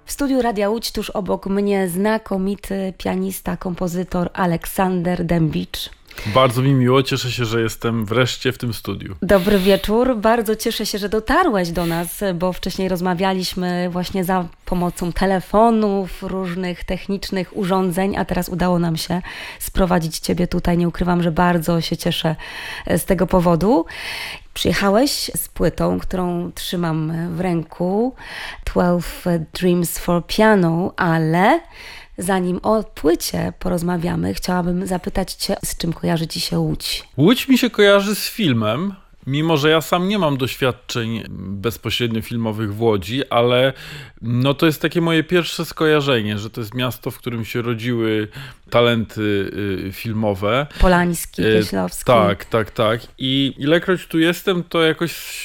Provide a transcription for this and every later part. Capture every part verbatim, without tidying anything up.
W studiu Radia Łódź tuż obok mnie znakomity pianista, kompozytor Aleksander Dębicz. Bardzo mi miło, cieszę się, że jestem wreszcie w tym studiu. Dobry wieczór, bardzo cieszę się, że dotarłeś do nas, bo wcześniej rozmawialiśmy właśnie za pomocą telefonów, różnych technicznych urządzeń, a teraz udało nam się sprowadzić Ciebie tutaj. Nie ukrywam, że bardzo się cieszę z tego powodu. Przyjechałeś z płytą, którą trzymam w ręku, twelve Dreams for Piano, ale zanim o płycie porozmawiamy, chciałabym zapytać Cię, z czym kojarzy Ci się Łódź? Łódź mi się kojarzy z filmem, mimo że ja sam nie mam doświadczeń bezpośrednio filmowych w Łodzi, ale no to jest takie moje pierwsze skojarzenie, że to jest miasto, w którym się rodziły talenty filmowe. Polański, Kieślowski. Tak, tak, tak. I ilekroć tu jestem, to jakoś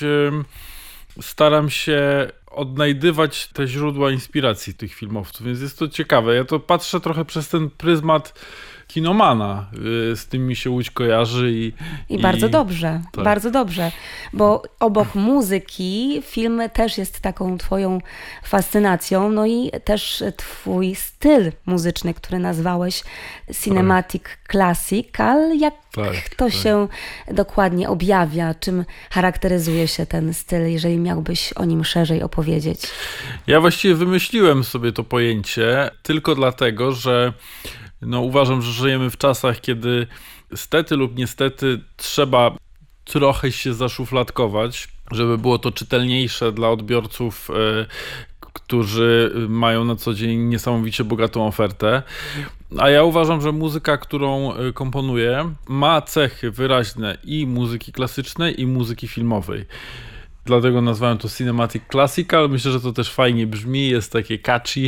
staram się odnajdywać te źródła inspiracji tych filmowców, więc jest to ciekawe. Ja to patrzę trochę przez ten pryzmat kinomana, z tym mi się Łódź kojarzy. I, I, i bardzo dobrze, tak. bardzo dobrze, bo obok muzyki film też jest taką twoją fascynacją, no i też twój styl muzyczny, który nazwałeś Cinematic tak. Classical. Jak tak, to tak. się dokładnie objawia? Czym charakteryzuje się ten styl, jeżeli miałbyś o nim szerzej opowiedzieć? Ja właściwie wymyśliłem sobie to pojęcie tylko dlatego, że no uważam, że żyjemy w czasach, kiedy stety lub niestety trzeba trochę się zaszufladkować, żeby było to czytelniejsze dla odbiorców, e, którzy mają na co dzień niesamowicie bogatą ofertę. A ja uważam, że muzyka, którą komponuję, ma cechy wyraźne i muzyki klasycznej, i muzyki filmowej. Dlatego nazwałem to Cinematic Classical. Myślę, że to też fajnie brzmi, jest takie catchy.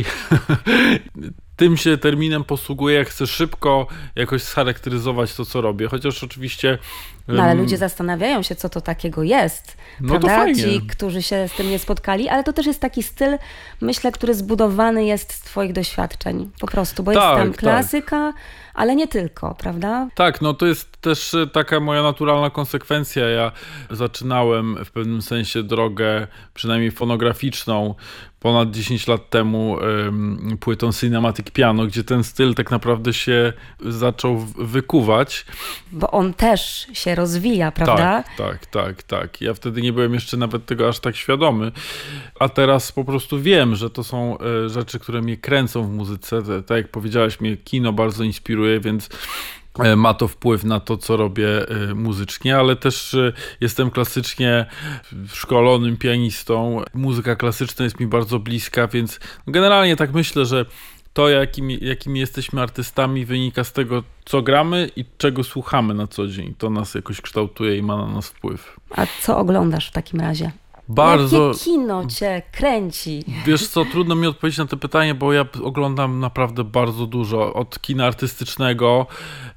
Tym się terminem posługuję, jak chcę szybko jakoś scharakteryzować to, co robię. Chociaż oczywiście... No ale um... ludzie zastanawiają się, co to takiego jest. No prawda? to fajnie. Ci, którzy się z tym nie spotkali, ale to też jest taki styl, myślę, który zbudowany jest z twoich doświadczeń. Po prostu, bo tak, jest tam tak. klasyka, ale nie tylko, prawda? Tak, no to jest też taka moja naturalna konsekwencja. Ja zaczynałem w pewnym sensie drogę, przynajmniej fonograficzną, ponad dziesięć lat temu um, płytą Cinematic Piano, gdzie ten styl tak naprawdę się zaczął wykuwać. Bo on też się rozwija, prawda? Tak, tak, tak, tak. Ja wtedy nie byłem jeszcze nawet tego aż tak świadomy, a teraz po prostu wiem, że to są e, rzeczy, które mnie kręcą w muzyce. Tak jak powiedziałaś, mnie kino bardzo inspiruje, więc ma to wpływ na to, co robię muzycznie, ale też jestem klasycznie szkolonym pianistą. Muzyka klasyczna jest mi bardzo bliska, więc generalnie tak myślę, że to, jakimi, jakimi jesteśmy artystami, wynika z tego, co gramy i czego słuchamy na co dzień. To nas jakoś kształtuje i ma na nas wpływ. A co oglądasz w takim razie? Bardzo. Jakie kino cię kręci? Wiesz co, trudno mi odpowiedzieć na to pytanie, bo ja oglądam naprawdę bardzo dużo. Od kina artystycznego,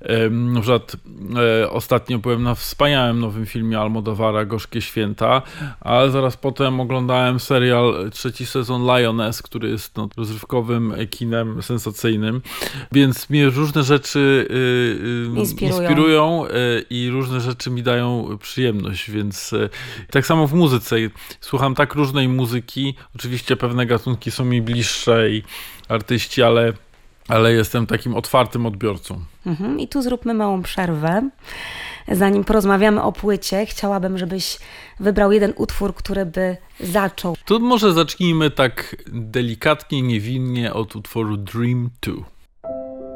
na przykład e, ostatnio byłem na wspaniałym nowym filmie Almodóvara Gorzkie Święta, ale zaraz potem oglądałem serial trzeci sezon Lioness, który jest no, rozrywkowym kinem sensacyjnym, więc mnie różne rzeczy y, y, inspirują, inspirują y, i różne rzeczy mi dają przyjemność, więc y, tak samo w muzyce. Słucham tak różnej muzyki. Oczywiście pewne gatunki są mi bliższe i artyści, ale, ale jestem takim otwartym odbiorcą. Mhm. I tu zróbmy małą przerwę. Zanim porozmawiamy o płycie, chciałabym, żebyś wybrał jeden utwór, który by zaczął. To może zacznijmy tak delikatnie, niewinnie od utworu Dream two.